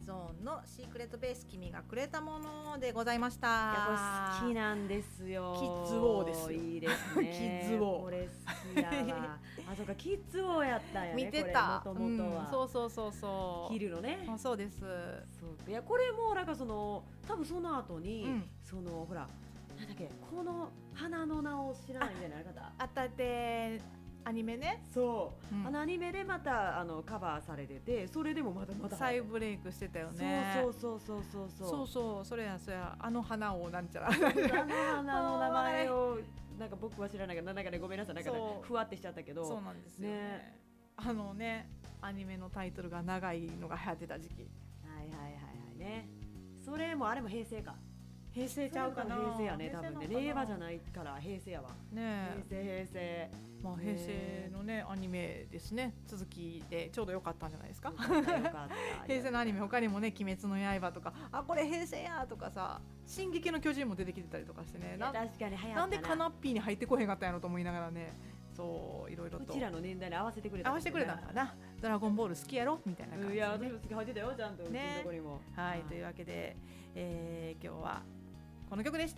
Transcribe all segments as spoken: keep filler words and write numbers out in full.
ゾーンのシークレットベース君がくれたものでございましいやこれた。 好きなんですよ。 キッズウォーですよ。 いいですね。 キッズウォーこれ好きやわ。あ、そうか、キッズウォーやったんやね。 見てた。 もともとは、 うん、そうそうそうそう。 ヒルのね。 あ、そうです。 そういやこれもなんかその多分その後に、 うん、 そのほらなんだっけこの花の名を知らないみたいな方。 あったてアニメね。 そう、 うん、 あのアニメでまたあのカバーされてて、それでもまだまだ再ブレイクしてたよね。 そうそうそうそうそうそうそう、それやそれや、あの花をなんちゃらあの花の名前をなんか僕は知らないけど、なんかね、ごめんなさい、なんかねふわってしちゃったけど。 そうなんですよね。ね、あのね、アニメのタイトルが長いのが流行ってた時期。 はいはいはいはいね。それもあれも平成か。 平成ちゃうかな。 平成やね、多分ね。令和じゃないから平成やわ。 ね、 平成平成。 まあ、平成のねアニメですね。続きでちょうど良かったんじゃないですか。 よかったよかった平成のアニメ他にもね、鬼滅の刃とか、あ、これ平成やとかさ、進撃の巨人も出てきてたりとかしてね。 な確かに流行ったな。 なんでカナッピーに入ってこへんかったんやろと思いながらね。そういろいろとうちらの年代に合わせてくれた、 合わせてくれたんかな。ドラゴンボール好きやろみたいな感じで、ね、 いや私も好き入ってたよ、ちゃんとうちのとこにも、 ね、はい、というわけで、えー、今日はこの曲でした。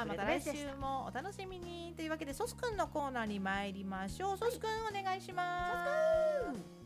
また来週もお楽しみに。というわけで、ソスくんのコーナーに参りましょう。ソスくん、お願いします。ソスくん。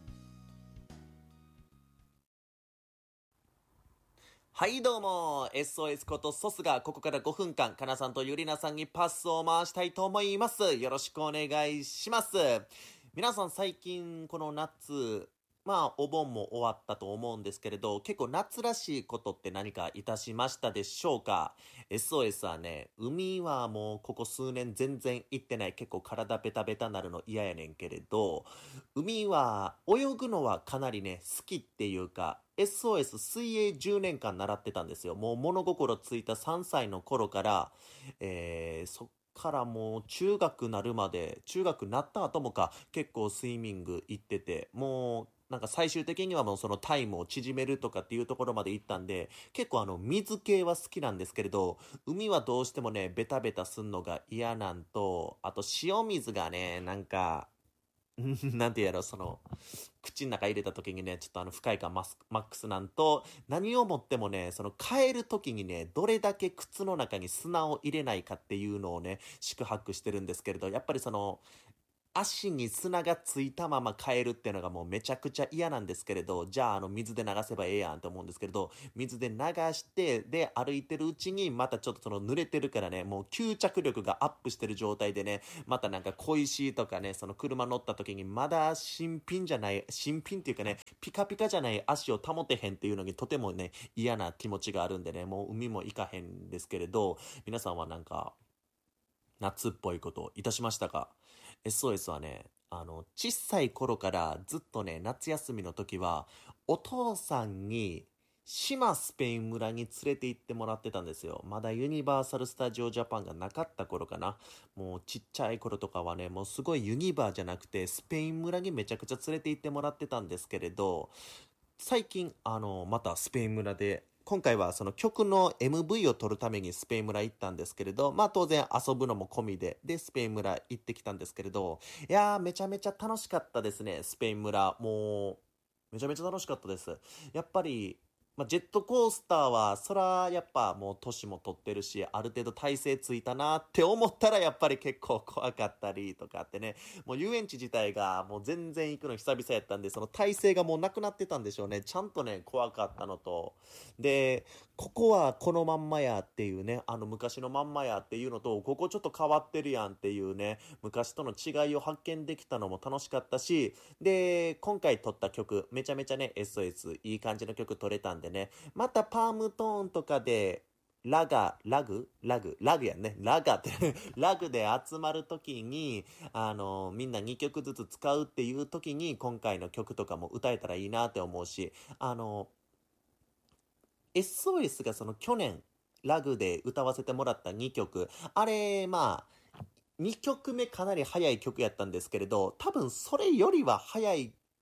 はいどうも エスオーエス ことソスがここからごふんかんかなさんとゆりなさんにパスを回したいと思います。よろしくお願いします。皆さん最近この夏、まあお盆も終わったと思うんですけれど、結構夏らしいことって何かいたしましたでしょうか。 エスオーエス はね、海はもうここ数年全然行ってない。結構体ベタベタなるの嫌やねんけれど、海は泳ぐのはかなりね好きっていうか、エスオーエス 水泳じゅうねんかん習ってたんですよ。もう物心ついたさんさいの頃から、えー、そっからもう中学なるまで、中学なった後もか、結構スイミング行ってて、もうなんか最終的にはもうそのタイムを縮めるとかっていうところまで行ったんで、結構あの水系は好きなんですけれど、海はどうしてもね、ベタベタすんのが嫌なんと、あと塩水がね、なんか、なんてやろ、その、口の中入れた時にね、ちょっとあの、不快感マスマックスなんと、何をもってもね、その、帰る時にね、どれだけ靴の中に砂を入れないかっていうのをね、宿泊してるんですけれど、やっぱりその、足に砂がついたまま帰るっていうのがもうめちゃくちゃ嫌なんですけれど、じゃああの水で流せばええやんって思うんですけれど、水で流して、で歩いてるうちにまたちょっとその濡れてるからね、もう吸着力がアップしてる状態でね、またなんか小石とかね、その車乗った時にまだ新品じゃない、新品っていうかね、ピカピカじゃない足を保てへんっていうのにとてもね、嫌な気持ちがあるんでね、もう海も行かへんですけれど、皆さんはなんか、夏っぽいことをいたしましたか？ エスオーエス はね、あの、小さい頃からずっとね、夏休みの時は、お父さんに、島スペイン村に連れて行ってもらってたんですよ。まだユニバーサル・スタジオ・ジャパンがなかった頃かな。もうちっちゃい頃とかはね、もうすごいユニバーじゃなくて、スペイン村にめちゃくちゃ連れて行ってもらってたんですけれど、最近、あの、またスペイン村で、今回はその曲の エムブイ を撮るためにスペイン村行ったんですけれど、まあ当然遊ぶのも込みで、でスペイン村行ってきたんですけれど、いやーめちゃめちゃ楽しかったですね、スペイン村。もう、めちゃめちゃ楽しかったです。やっぱり、まあ、ジェットコースターは、そら、やっぱもう年も取ってるし、ある程度体勢ついたなって思ったら、やっぱり結構怖かったりとかってね、もう遊園地自体がもう全然行くの久々やったんで、その体勢がもうなくなってたんでしょうね。ちゃんとね、怖かったのと、で、ここはこのまんまやっていうね、あの昔のまんまやっていうのと、ここちょっと変わってるやんっていうね、昔との違いを発見できたのも楽しかったし、で、今回撮った曲、めちゃめちゃね、エスオーエス いい感じの曲撮れたんでね、またパームトーンとかで、ラガ、ラグラグラグやんね。ラガってラグで集まるときに、あの、みんなにきょくずつ使うっていうときに、今回の曲とかも歌えたらいいなって思うし、あの、エスオーエス がその去年、ラグで歌わせてもらったにきょく、あれ、まあ、にきょくめかなり早い曲やったんですけれど、多分それよりは早い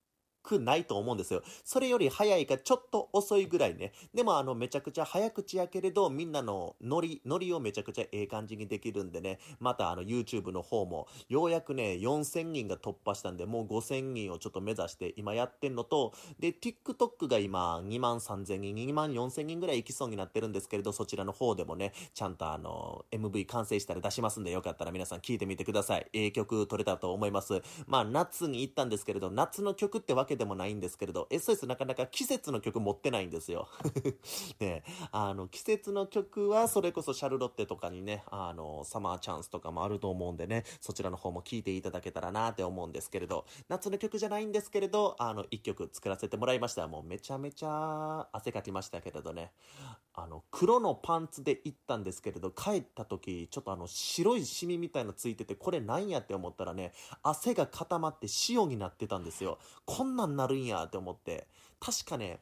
くないと思うんですよ。それより早いかちょっと遅いぐらいね。でもあのめちゃくちゃ早口やけれどみんなのノリノリをめちゃくちゃええ感じにできるんでね。またあの YouTube の方もようやくねよんせんにんが突破したんで、もうごせんにんをちょっと目指して今やってんのと、で TikTok が今にまんさんぜんにんにまんよんせんにんぐらい行きそうになってるんですけれど、そちらの方でもねちゃんとあの エムブイ 完成したら出しますんで、よかったら皆さん聴いてみてください。ええ曲撮れたと思います。まあ夏に行ったんですけれど、夏の曲ってわけでもないんですけれど、 エスオーエス なかなか季節の曲持ってないんですよね、あの季節の曲はそれこそシャルロッテとかにね、あのサマーチャンスとかもあると思うんでね、そちらの方も聴いていただけたらなって思うんですけれど、夏の曲じゃないんですけれど、あのいっきょく作らせてもらいました。もうめちゃめちゃ汗かきましたけれどね、あの黒のパンツで行ったんですけれど、帰った時ちょっとあの白いシミみたいのついてて、これなんやって思ったらね、汗が固まって塩になってたんですよ。こんなんなるんやって思って、確かね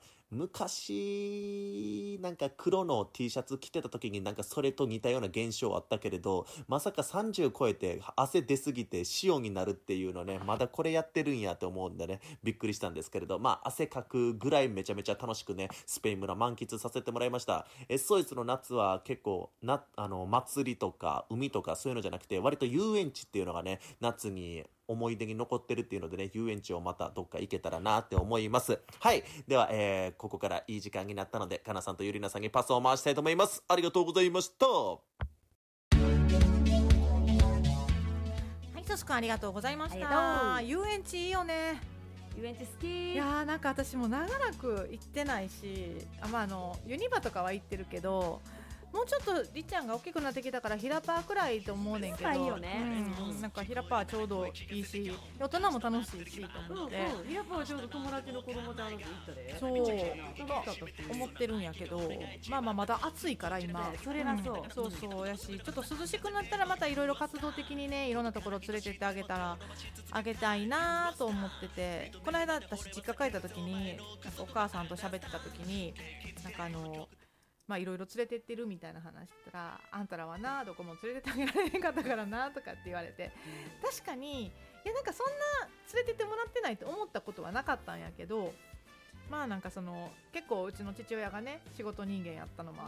昔なんか黒の T シャツ着てた時になんかそれと似たような現象あったけれど、まさかさんじゅう超えて汗出すぎて塩になるっていうのね、まだこれやってるんやと思うんでね、びっくりしたんですけれど、まあ汗かくぐらいめちゃめちゃ楽しくねスペイン村満喫させてもらいました。 エスオーエス の夏は結構なあの祭りとか海とかそういうのじゃなくて、割と遊園地っていうのがね夏に思い出に残ってるっていうのでね、遊園地をまたどっか行けたらなって思います。はい、では、えー、ここからいい時間になったので、かなさんとゆりなさんにパスを回したいと思います。ありがとうございました。はい、ソス君ありがとうございましありがた。遊園地いいよね。 遊園地好き。 いやーなんか私も長らく行ってないし、あ、まあ、あのユニバとかは行ってるけど、もうちょっとりっちゃんが大きくなってきたからヒラパーくらいと思うねんけど、 いいよね、 うん、なんかヒラパーちょうどいいし、大人も楽しいしと思って、 うんうん、ヒラパーはちょうど友達の子供とあの子行ったで。 そう楽しかったし思ってるんやけど、まあまあまだ暑いから今、 それはそう、 んそうそうやし、ちょっと涼しくなったらまたいろいろ活動的にね、いろんなところ連れてってあげたらあげたいなと思ってて、この間私実家帰った時になんかお母さんと喋ってた時に、なんかあのまあいろいろ連れてってるみたいな話したら、あんたらはなどこも連れてってあげられへんかったからなとかって言われて、確かにいやなんかそんな連れてってもらってないと思ったことはなかったんやけど、まあなんかその結構うちの父親がね仕事人間やったのもあって、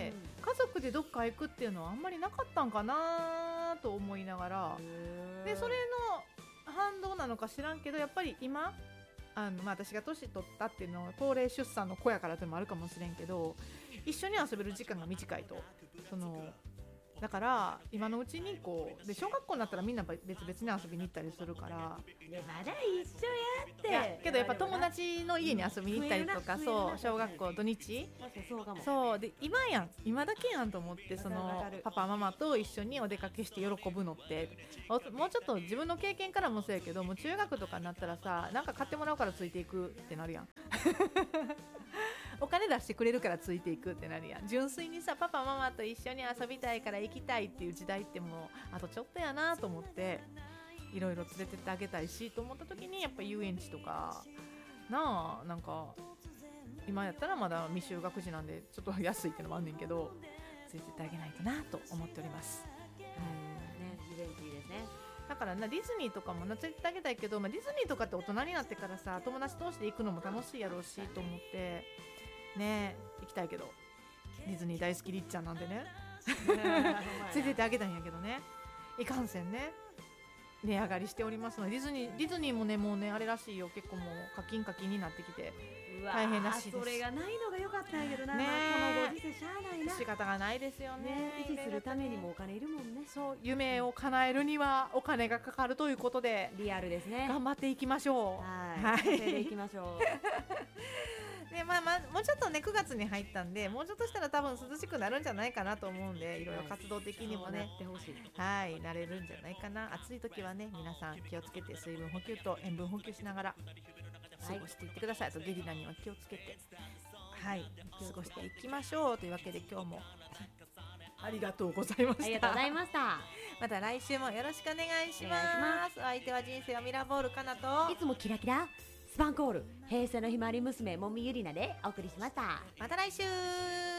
家族でどっか行くっていうのはあんまりなかったんかなと思いながら、でそれの反動なのか知らんけど、やっぱり今あの、まあ、私が年取ったっていうのは高齢出産の子やからっていうのもあるかもしれんけど、一緒に遊べる時間が短いと、そのだから今のうちにこうで小学校になったらみんな別々に遊びに行ったりするから、 でまだ一緒いややってけどやっぱ友達の家に遊びに行ったりとか、 うんそう小学校土日そうかも。 そうで今やん今だけやんと思って、そのわかるパパママと一緒にお出かけして喜ぶのっておもうちょっと自分の経験からもそうやけど、もう中学とかになったらさ、なんか買ってもらうからついていくってなるやんお金出してくれるからついていくってなるやん。純粋にさパパママと一緒に遊びたいから行きたいっていう時代ってもうあとちょっとやなと思って、いろいろ連れてってあげたいしと思った時に、やっぱ遊園地とかなあ、なんか今やったらまだ未就学児なんでちょっと安いってのもあんねんけど、連れてってあげないとなと思っております。 うんね、遊園地いいですね。 だからなディズニーとかもな連れてってあげたいけど、まあ、ディズニーとかって大人になってからさ友達同士で行くのも楽しいやろうしと思ってね、行きたいけどディズニー大好きりっちゃんなんでね連れてってあげたいんやけどね、いかんせんね値上がりしておりますので、ディズニーディズニーもねもうねあれらしいよ、結構もう課金課金になってきて大変らしいです。 それがないのが良かったんやけどな、 ねまあ、このご時世しゃあないな、 仕方がないですよね。 ね、維持するためにもお金いるもんね。 そう夢を叶えるにはお金がかかるということでリアルですね。 頑張っていきましょう。 はい、それでいきましょうでまあまあもうちょっとねくがつに入ったんで、もうちょっとしたら多分涼しくなるんじゃないかなと思うんで、いろいろ活動的にもね、 ってほしい。 はいなれるんじゃないかな。暑い時はね皆さん気をつけて水分補給と塩分補給しながら過ごしていってください。あとゲリラには気をつけてはい過ごしていきましょうというわけで、今日もありがとうございました。 ありがとうございました。 また来週もよろしくお願いしまお願いしますす。お相手は人生はミラーボールかなと、 いつもキラキラスパンコール平成のひまわり娘もみゆりなでお送りしました。 また来週。